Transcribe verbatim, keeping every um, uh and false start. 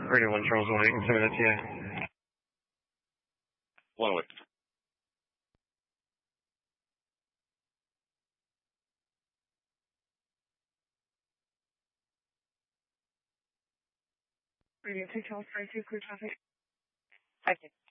Radio one Charles one eight in two minutes, yeah. One away. Radio two Charles three two, clear traffic. Okay.